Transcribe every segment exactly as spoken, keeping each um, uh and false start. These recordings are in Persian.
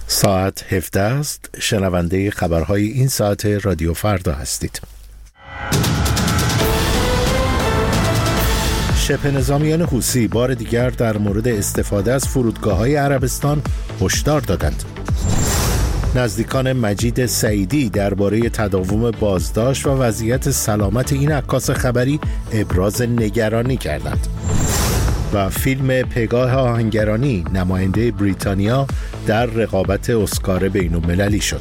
ساعت هفده است. شنونده خبرهای این ساعت رادیو فردا هستید. شبه نظامیان حوثی بار دیگر در مورد استفاده از فرودگاه‌های عربستان هشدار دادند. نزدیکان مجید سعیدی درباره تداوم بازداشت و وضعیت سلامت این عکاس خبری ابراز نگرانی کردند. و فیلم پگاه آهنگرانی نماینده بریتانیا در رقابت اسکار بین‌المللی شد.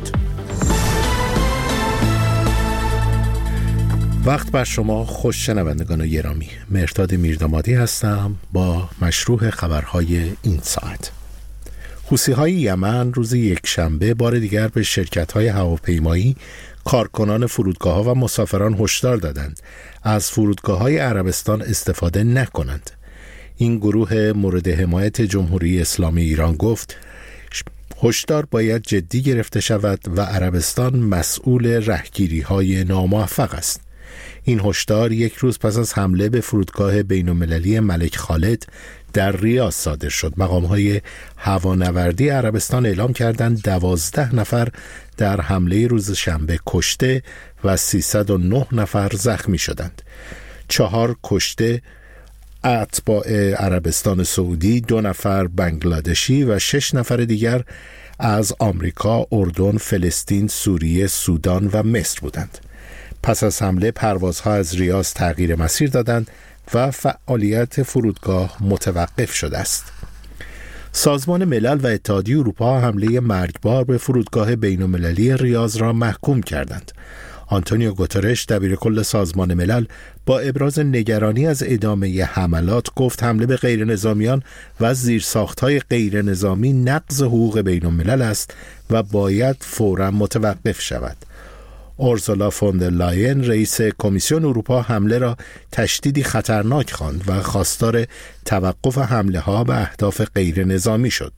وقت بر شما خوش شنوندگان گرامی. مهرداد میردامادی هستم با مشروع خبرهای این ساعت. حوثی‌های یمن روز یکشنبه بار دیگر به شرکت‌های هواپیمایی، کارکنان فرودگاه‌ها و مسافران هشدار دادند از فرودگاه‌های عربستان استفاده نکنند. این گروه مورد حمایت جمهوری اسلامی ایران گفت هشدار باید جدی گرفته شود و عربستان مسئول رهگیری‌های ناموفق است. این هشدار یک روز پس از حمله به فرودگاه بین‌المللی ملک خالد در ریاض صادر شد. مقام‌های هوانوردی عربستان اعلام کردند دوازده نفر در حمله روز شنبه کشته و سیصد و نه نفر زخمی شدند. چهار کشته اتباع عربستان سعودی، دو نفر بنگلادشی و شش نفر دیگر از آمریکا، اردن، فلسطین، سوریه، سودان و مصر بودند. پس از حمله پروازها از ریاض تغییر مسیر دادند و فعالیت فرودگاه متوقف شده است. سازمان ملل و اتحادیه اروپا حمله مرگبار به فرودگاه بین‌المللی ریاض را محکوم کردند. آنتونیو گوترش دبیرکل سازمان ملل با ابراز نگرانی از ادامه حملات گفت حمله به غیر نظامیان و زیرساخت‌های غیر نظامی نقض حقوق بین الملل است و باید فوراً متوقف شود. اورسولا فون در لاین رئیس کمیسیون اروپا حمله را تشدیدی خطرناک خواند و خواستار توقف حمله ها به اهداف غیر نظامی شد.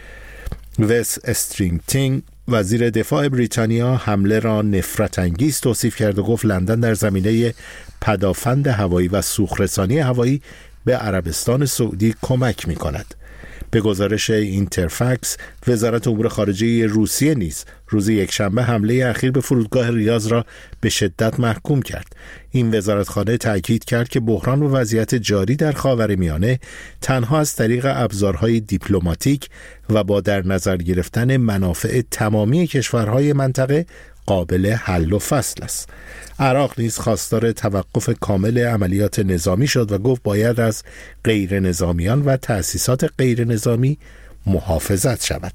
وس استرینگتینگ وزیر دفاع بریتانیا حمله را نفرت انگیز توصیف کرد و گفت لندن در زمینه پدافند هوایی و سوخت‌رسانی هوایی به عربستان سعودی کمک می کند. به گزارش اینترفکس، وزارت امور خارجه روسیه نیز روز یکشنبه حمله اخیر به فرودگاه ریاض را به شدت محکوم کرد. این وزارتخانه تاکید کرد که بحران و وضعیت جاری در خاورمیانه تنها از طریق ابزارهای دیپلماتیک و با در نظر گرفتن منافع تمامی کشورهای منطقه قابل حل و فصل است. عراق نیز خواستار توقف کامل عملیات نظامی شد و گفت باید از غیر نظامیان و تأسیسات غیر نظامی محافظت شود.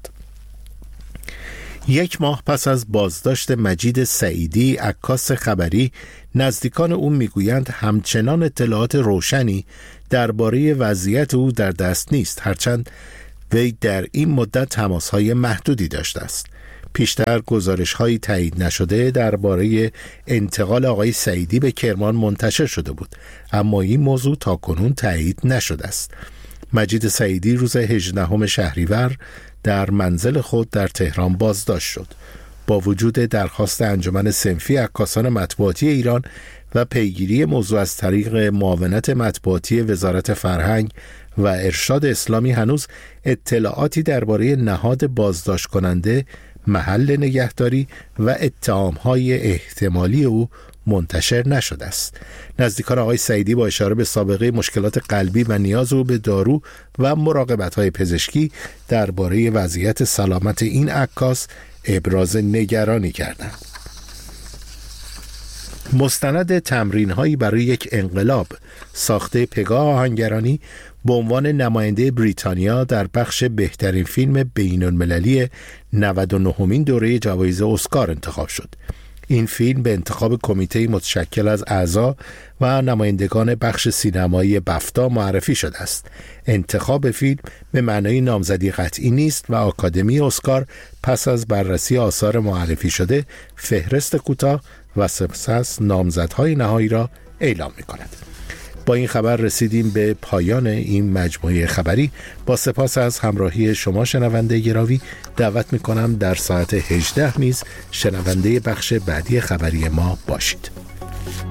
یک ماه پس از بازداشت مجید سعیدی عکاس خبری، نزدیکان او میگویند همچنان اطلاعات روشنی درباره وضعیت او در دست نیست، هرچند وی در این مدت تماس‌های محدودی داشته است. پیشتر گزارش‌های تایید نشده درباره انتقال آقای سعیدی به کرمان منتشر شده بود، اما این موضوع تاکنون تایید نشده است. مجید سعیدی روز هجدهم شهریور در منزل خود در تهران بازداشت شد. با وجود درخواست انجمن صنفی عکاسان مطبوعاتی ایران و پیگیری موضوع از طریق معاونت مطبوعاتی وزارت فرهنگ و ارشاد اسلامی، هنوز اطلاعاتی درباره نهاد بازداشت کننده، محل نگهداری و اتهام‌های احتمالی او منتشر نشده است. نزدیکان آقای سعیدی با اشاره به سابقه مشکلات قلبی و نیاز او به دارو و مراقبت‌های پزشکی درباره وضعیت سلامت این عکاس ابراز نگرانی کردند. مستند تمرین‌هایی برای یک انقلاب ساخته پگاه آهنگرانی به عنوان نماینده بریتانیا در بخش بهترین فیلم بین‌المللی نود و نهمین دوره جوایز اسکار انتخاب شد. این فیلم به انتخاب کمیته متشکل از اعضا و نمایندگان بخش سینمایی بفتا معرفی شده است. انتخاب فیلم به معنای نامزدی قطعی نیست و آکادمی اسکار پس از بررسی آثار معرفی شده فهرست کوتاه و سپس نامزدهای نهایی را اعلام می‌کند. با این خبر رسیدیم به پایان این مجموعه خبری. با سپاس از همراهی شما شنونده گرامی، دعوت می‌کنم در ساعت هجده نیز شنونده بخش بعدی خبری ما باشید.